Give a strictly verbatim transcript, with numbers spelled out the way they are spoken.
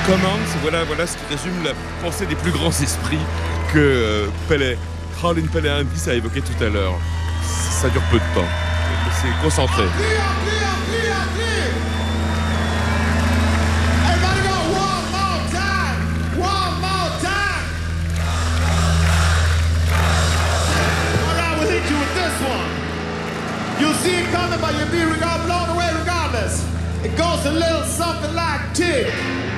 Commons, voilà, voilà ce qui résume la pensée des plus grands esprits que euh, Pelé, Raoul Pelé-Anguissa a évoqué tout à l'heure. Ça, ça dure peu de temps, mais c'est concentré. You'll see it coming, but you'll be regard- blown away regardless. It goes a little something like tick.